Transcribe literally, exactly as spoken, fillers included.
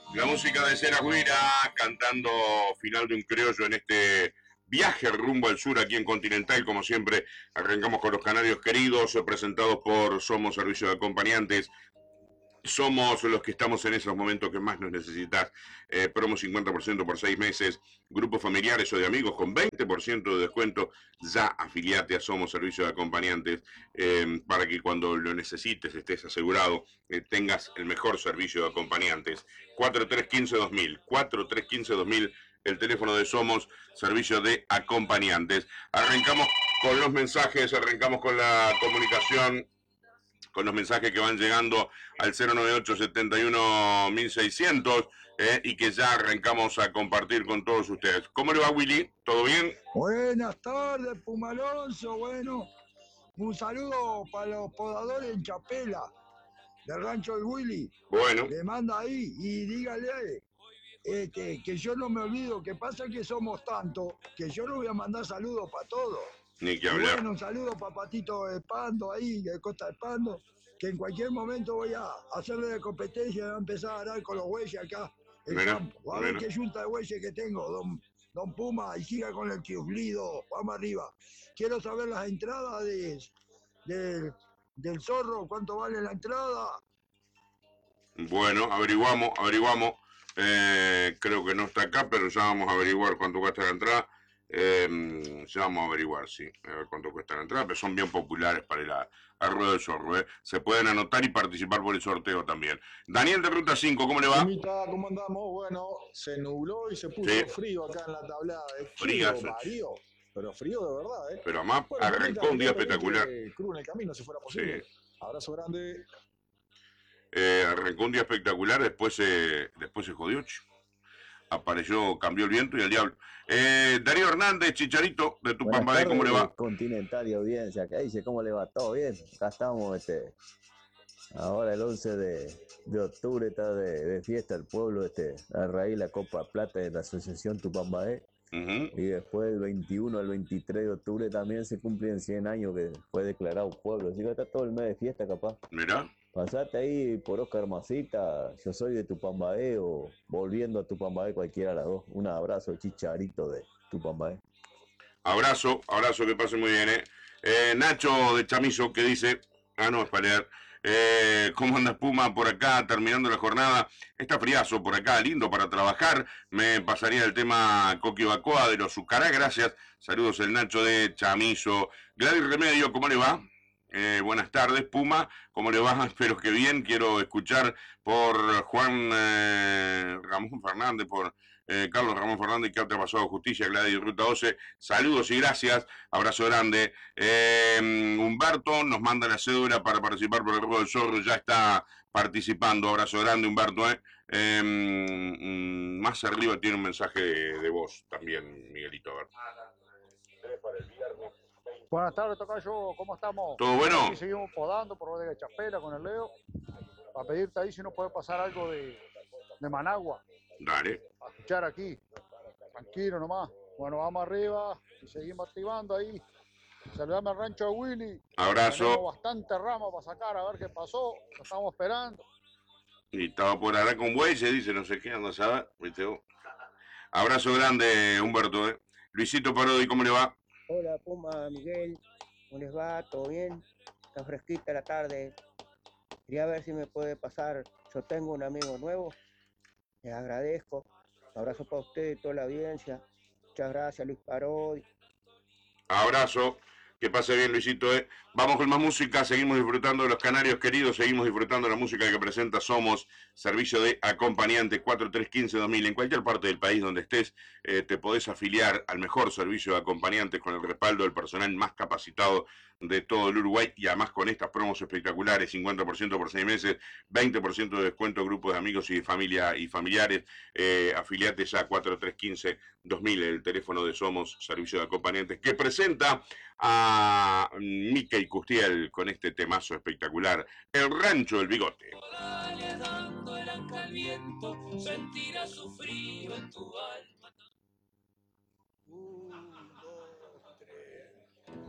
La música de Cera Guira cantando Final de un Criollo en este viaje rumbo al sur aquí en Continental. Como siempre, arrancamos con los canarios queridos, presentados por Somos Servicio de Acompañantes. Somos los que estamos en esos momentos que más nos necesitas. Eh, promo cincuenta por ciento por seis meses. Grupos familiares o de amigos con veinte por ciento de descuento. Ya afiliate a Somos Servicio de Acompañantes eh, para que cuando lo necesites estés asegurado, eh, tengas el mejor servicio de acompañantes. cuatro tres uno cinco dos mil. cuatro tres uno cinco dos mil. El teléfono de Somos Servicio de Acompañantes. Arrancamos con los mensajes, arrancamos con la comunicación, con los mensajes que van llegando al cero noventa y ocho setenta y uno mil seiscientos eh, y que ya arrancamos a compartir con todos ustedes. ¿Cómo le va, Willy? ¿Todo bien? Buenas tardes, Puma Alonso. Bueno, un saludo para los podadores en Chapela, del rancho del Willy. Bueno. Le manda ahí y dígale este, que yo no me olvido, que pasa que somos tantos, que yo no voy a mandar saludos para todos. Ni que y hablar. Bueno, un saludo para Patito de Pando ahí, de Costa de Pando, que en cualquier momento voy a hacerle de competencia y voy a empezar a arar con los bueyes acá en Mira, campo. A ver qué yunta de bueyes que tengo, don, don Puma, y siga con el chiflido. Vamos arriba. Quiero saber las entradas de, de, del zorro, cuánto vale la entrada. Bueno, averiguamos, averiguamos. Eh, creo que no está acá, pero ya vamos a averiguar cuánto cuesta la entrada. Eh, ya vamos a averiguar, sí, a ver cuánto cuesta la entrada, pero son bien populares para ir a, a Rueda del Zorro, ¿eh? Se pueden anotar y participar por el sorteo también. Daniel de Ruta cinco, ¿cómo le va? Pumita, ¿cómo andamos? Bueno, se nubló y se puso Sí. frío acá en la tablada. Frío, frío, pero frío de verdad, ¿eh? Pero además bueno, arrancó Pumita, un día espectacular. Cruz en el camino, si fuera posible. Sí. Abrazo grande. Eh, arrancó un día espectacular, después, eh, después se jodió. Apareció, cambió el viento y el diablo. Eh, Darío Hernández, Chicharito, de Tupambay, ¿cómo le va? Continental y audiencia, ¿qué dice? ¿Cómo le va? ¿Todo bien? Acá estamos, este, ahora el once de, de octubre está de, de fiesta el pueblo, este, a raíz de la Copa Plata de la Asociación Tupambaé. Uh-huh. Y después el veintiuno al veintitrés de octubre también se cumplen cien años que fue declarado pueblo, así que está todo el mes de fiesta capaz. Mirá. Pasate ahí por Oscar Masita, yo soy de Tupambaé o volviendo a Tupambaé, cualquiera de las dos. Un abrazo, Chicharito de Tupambaé. Abrazo, abrazo, que pase muy bien, ¿eh? eh Nacho de Chamizo, que dice, ah no, es para leer, eh, ¿cómo anda Puma por acá, terminando la jornada? Está friazo por acá, lindo para trabajar, me pasaría el tema Coqui Bacoa de los Zucará, gracias, saludos el Nacho de Chamizo. Gladys Remedio, ¿cómo le va? Eh, buenas tardes, Puma, ¿cómo le va? Espero que bien. Quiero escuchar por Juan eh, Ramón Fernández, por eh, Carlos Ramón Fernández, que ha pasado justicia, Gladys Ruta doce. Saludos y gracias, abrazo grande. Eh, Humberto nos manda la cédula para participar por el Ruedo del Zorro, ya está participando, abrazo grande, Humberto. Eh. Eh, más arriba tiene un mensaje de, de voz también, Miguelito. A ver. Para el viernes. Buenas tardes, tocayo, ¿cómo estamos? ¿Todo bueno? Aquí seguimos podando por Bodega Chapela con el Leo. Para pedirte ahí si nos puede pasar algo de, de Managua. Dale. A escuchar aquí. Tranquilo nomás. Bueno, vamos arriba y seguimos activando ahí. Saludame al rancho de Willy. Abrazo. Tenemos bastante rama para sacar, a ver qué pasó. Lo estamos esperando. Y estaba por ahora con buey, se dice, no sé qué, anda a saber. Abrazo grande, Humberto. ¿eh? Luisito Parodi, ¿cómo le va? Hola Puma, Miguel, ¿cómo les va? ¿Todo bien? Está fresquita la tarde. Quería ver si me puede pasar. Yo tengo un amigo nuevo. Les agradezco. Un abrazo para usted y toda la audiencia. Muchas gracias, Luis Parodi. Abrazo. Que pase bien, Luisito. ¿eh? Vamos con más música. Seguimos disfrutando de los canarios queridos. Seguimos disfrutando de la música que presenta Somos, servicio de acompañante cuatro tres uno cinco dos mil. En cualquier parte del país donde estés, eh, te podés afiliar al mejor servicio de acompañantes con el respaldo del personal más capacitado de todo el Uruguay y además con estas promos espectaculares, cincuenta por ciento por seis meses, veinte por ciento de descuento a grupos de amigos y de familia y familiares. Eh, afiliates a cuatro tres uno cinco dos mil, el teléfono de Somos, servicio de acompañantes, que presenta a Mickey Custiel con este temazo espectacular, El Rancho del Bigote. Dando el ancla al viento, sentirás su frío en tu alma. Uh.